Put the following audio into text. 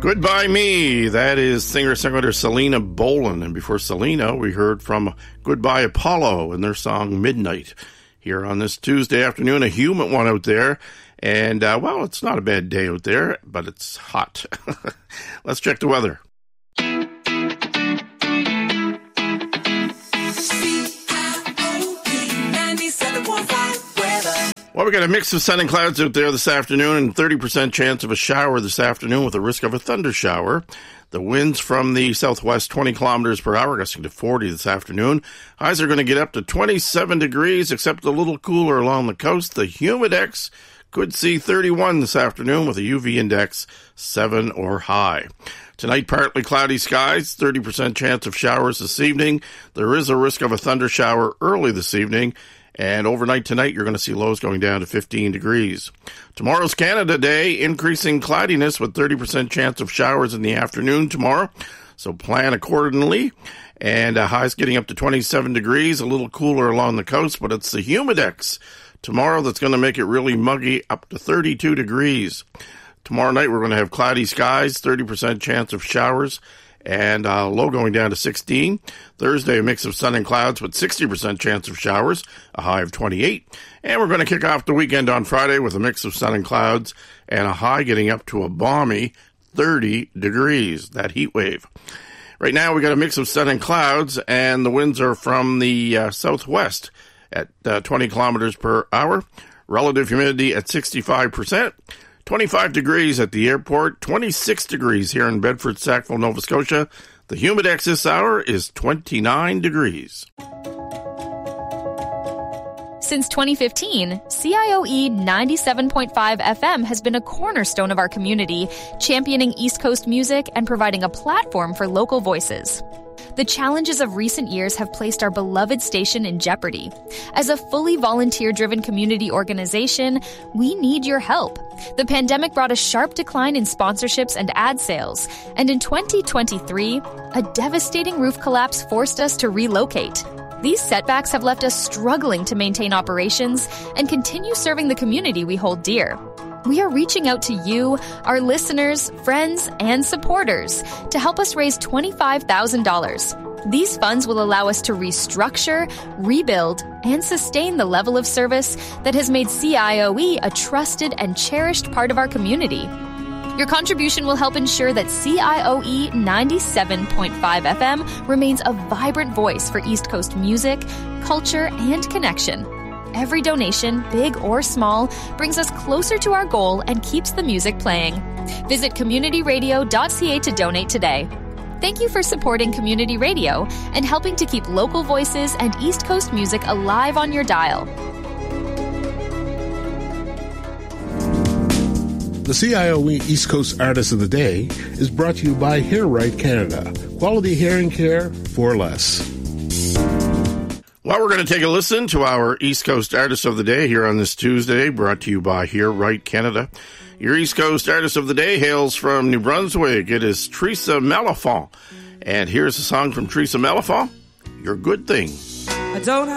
Goodbye Me. That is singer-songwriter Selena Bolan. And before Selena, we heard from Goodbye Apollo and their song Midnight. Here on this Tuesday afternoon, a humid one out there. And, well, it's not a bad day out there, but it's hot. Let's check the weather. Well, we got a mix of sun and clouds out there this afternoon and 30% chance of a shower this afternoon with a risk of a thunder shower. The winds from the southwest 20 kilometers per hour, gusting to 40 this afternoon. Highs are going to get up to 27 degrees, except a little cooler along the coast. The humidex could see 31 this afternoon with a UV index 7 or high. Tonight, partly cloudy skies, 30% chance of showers this evening. There is a risk of a thunder shower early this evening. And overnight tonight, you're going to see lows going down to 15 degrees. Tomorrow's Canada Day, increasing cloudiness with 30% chance of showers in the afternoon tomorrow. So plan accordingly. And highs getting up to 27 degrees, a little cooler along the coast, but it's the humidex tomorrow that's going to make it really muggy, up to 32 degrees. Tomorrow night, we're going to have cloudy skies, 30% chance of showers, and low going down to 16. Thursday, a mix of sun and clouds with 60% chance of showers, a high of 28. And we're going to kick off the weekend on Friday with a mix of sun and clouds and a high getting up to a balmy 30 degrees, that heat wave. Right now, we got a mix of sun and clouds, and the winds are from the southwest at 20 kilometers per hour. Relative humidity at 65%. 25 degrees at the airport, 26 degrees here in Bedford, Sackville, Nova Scotia. The humidex this hour is 29 degrees. Since 2015, CIOE 97.5 FM has been a cornerstone of our community, championing East Coast music and providing a platform for local voices. The challenges of recent years have placed our beloved station in jeopardy. As a fully volunteer-driven community organization, we need your help. The pandemic brought a sharp decline in sponsorships and ad sales, and in 2023, a devastating roof collapse forced us to relocate. These setbacks have left us struggling to maintain operations and continue serving the community we hold dear. We are reaching out to you, our listeners, friends, and supporters to help us raise $25,000. These funds will allow us to restructure, rebuild, and sustain the level of service that has made CIOE a trusted and cherished part of our community. Your contribution will help ensure that CIOE 97.5 FM remains a vibrant voice for East Coast music, culture, and connection. Every donation, big or small, brings us closer to our goal and keeps the music playing. Visit communityradio.ca to donate today. Thank you for supporting community radio and helping to keep local voices and East Coast music alive on your dial. The CIOE East Coast Artist of the Day is brought to you by Hair Right Canada. Quality hearing care for less. Well, we're going to take a listen to our East Coast Artist of the Day here on this Tuesday, brought to you by Here Right Canada. Your East Coast Artist of the Day hails from New Brunswick. It is Teresa Malafont. And here's a song from Teresa Malafont, Your Good Thing. I don't